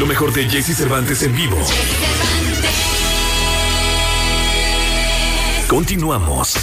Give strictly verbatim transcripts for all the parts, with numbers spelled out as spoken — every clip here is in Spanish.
Lo mejor de Jesse Cervantes en vivo. Continuamos.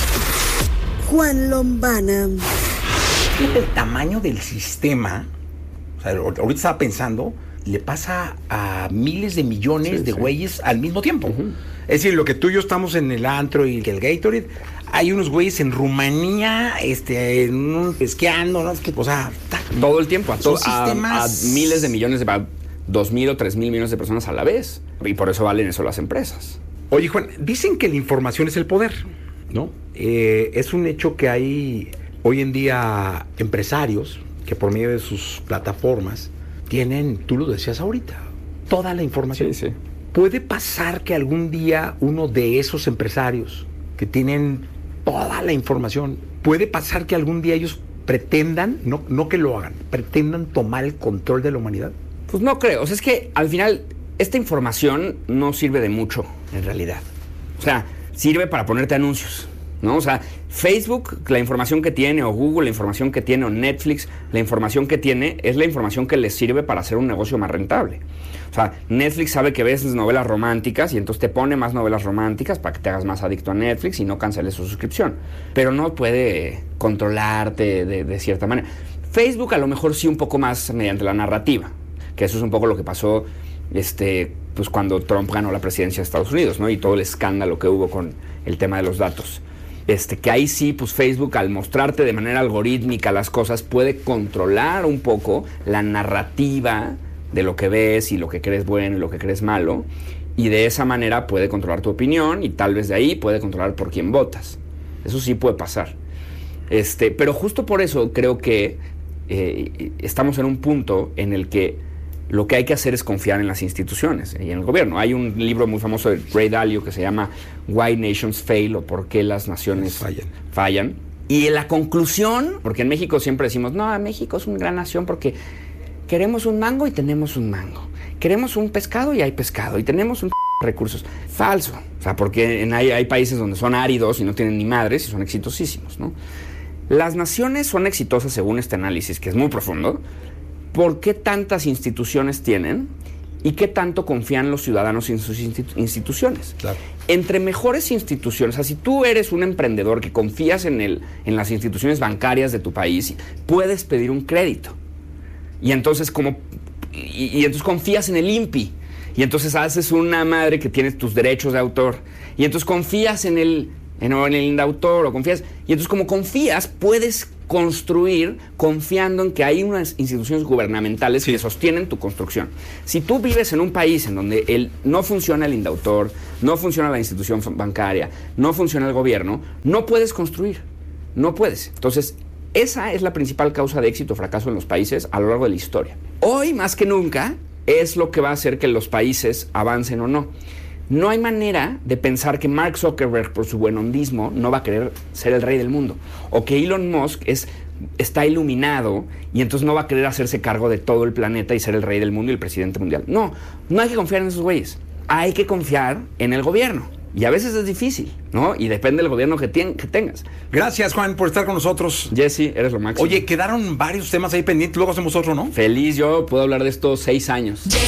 Juan Lombana. Fíjate el tamaño del sistema. O sea, ahorita estaba pensando, le pasa a miles de millones sí, de sí. güeyes al mismo tiempo. Uh-huh. Es decir, lo que tú y yo estamos en el antro y el Gatorade, hay unos güeyes en Rumanía, este, en un, esquiando, ¿no? Es que, o sea, ta, todo el tiempo, a, to- a, sistemas... a miles de millones, de, a dos mil o tres mil millones de personas a la vez. Y por eso valen eso las empresas. Oye, Juan, dicen que la información es el poder, ¿no? Eh, es un hecho que hay hoy en día empresarios que por medio de sus plataformas tienen, tú lo decías ahorita, toda la información. Sí, sí. ¿Puede pasar que algún día uno de esos empresarios que tienen toda la información, puede pasar que algún día ellos pretendan, no, no que lo hagan, pretendan tomar el control de la humanidad? Pues no creo. O sea, es que al final esta información no sirve de mucho, en realidad. O sea, sirve para ponerte anuncios, ¿no? O sea, Facebook, la información que tiene, o Google, la información que tiene, o Netflix, la información que tiene, es la información que les sirve para hacer un negocio más rentable. O sea, Netflix sabe que ves novelas románticas y entonces te pone más novelas románticas para que te hagas más adicto a Netflix y no canceles su suscripción. Pero no puede controlarte de, de cierta manera. Facebook a lo mejor sí un poco más mediante la narrativa, que eso es un poco lo que pasó este, pues cuando Trump ganó la presidencia de Estados Unidos, ¿no? Y todo el escándalo que hubo con el tema de los datos. Este, que ahí sí, pues Facebook, al mostrarte de manera algorítmica las cosas, puede controlar un poco la narrativa de lo que ves y lo que crees bueno y lo que crees malo, y de esa manera puede controlar tu opinión y tal vez de ahí puede controlar por quién votas. Eso sí puede pasar. Este, pero justo por eso creo que eh, estamos en un punto en el que lo que hay que hacer es confiar en las instituciones y en el gobierno. Hay un libro muy famoso de Ray Dalio que se llama Why Nations Fail, o por qué las naciones fallan. fallan. Y en la conclusión, porque en México siempre decimos, no, México es una gran nación porque queremos un mango y tenemos un mango. Queremos un pescado y hay pescado. Y tenemos un recursos. Falso. O sea, porque en hay, hay países donde son áridos y no tienen ni madres y son exitosísimos, ¿no? Las naciones son exitosas según este análisis, que es muy profundo. ¿Por qué tantas instituciones tienen y qué tanto confían los ciudadanos en sus institu- instituciones? Claro. Entre mejores instituciones, o sea, si tú eres un emprendedor que confías en, el, en las instituciones bancarias de tu país, puedes pedir un crédito. Y entonces, como, y, y entonces confías en el I N P I. Y entonces haces una madre que tiene tus derechos de autor. Y entonces confías en el, en, en el indautor, o confías. Y entonces, como confías, puedes construir confiando en que hay unas instituciones gubernamentales sí. que sostienen tu construcción. Si tú vives en un país en donde el, no funciona el indautor, no funciona la institución bancaria, no funciona el gobierno, no puedes construir. No puedes. Entonces, esa es la principal causa de éxito o fracaso en los países a lo largo de la historia. Hoy, más que nunca, es lo que va a hacer que los países avancen o no. No hay manera de pensar que Mark Zuckerberg, por su buenondismo, no va a querer ser el rey del mundo. O que Elon Musk es, está iluminado y entonces no va a querer hacerse cargo de todo el planeta y ser el rey del mundo y el presidente mundial. No, no hay que confiar en esos güeyes. Hay que confiar en el gobierno. Y a veces es difícil, ¿no? Y depende del gobierno que, tien, que tengas. Gracias, Juan, por estar con nosotros. Jesse, eres lo máximo. Oye, quedaron varios temas ahí pendientes. Luego hacemos otro, ¿no? Feliz, yo puedo hablar de esto seis años.